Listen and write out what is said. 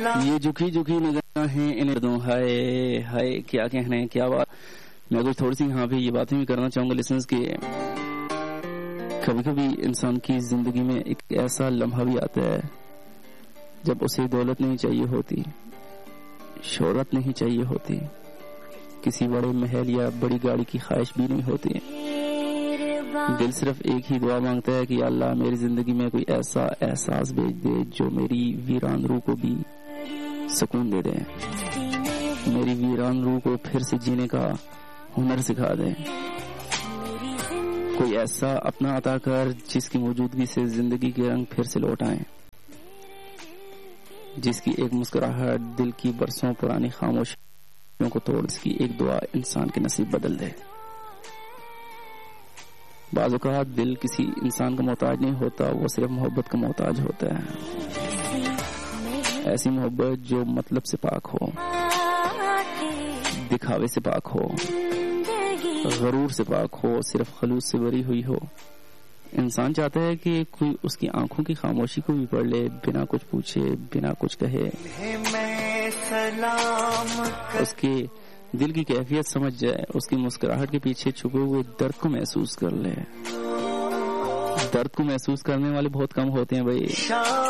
یہ جھکی جھکی نگاہیں انہیں دوں، ہائے ہائے کیا کہنے، کیا بات. میں کچھ تھوڑی سی یہاں پہ یہ باتیں بھی کرنا چاہوں گا لسنرز کے. کبھی کبھی انسان کی زندگی میں ایک ایسا لمحہ بھی آتا ہے جب اسے دولت نہیں چاہیے ہوتی، شہرت نہیں چاہیے ہوتی، کسی بڑے محل یا بڑی گاڑی کی خواہش بھی نہیں ہوتی. دل صرف ایک ہی دعا مانگتا ہے کہ یا اللہ میری زندگی میں کوئی ایسا احساس بھیج دے جو میری ویران روح کو بھی سکون دے دے، میری ویران روح کو پھر سے جینے کا ہنر سکھا دے. کوئی ایسا اپنا عطا کر جس کی موجودگی سے زندگی کے رنگ پھر سے لوٹ آئیں، جس کی ایک مسکراہٹ دل کی برسوں پرانی خاموشیوں کو توڑ، اس کی ایک دعا انسان کے نصیب بدل دے. بعض اوقات دل کسی انسان کا محتاج نہیں ہوتا، وہ صرف محبت کا محتاج ہوتا ہے. ایسی محبت جو مطلب سے پاک ہو، دکھاوے سے پاک ہو، غرور سے پاک ہو، صرف خلوص سے بری ہوئی ہو. انسان چاہتا ہے کہ کوئی اس کی آنکھوں کی خاموشی کو بھی پڑھ لے، بنا کچھ پوچھے، بنا کچھ کہے، اس کے دل کی کیفیت سمجھ جائے، اس کی مسکراہٹ کے پیچھے چھپے ہوئے درد کو محسوس کر لے. درد کو محسوس کرنے والے بہت کم ہوتے ہیں بھائی.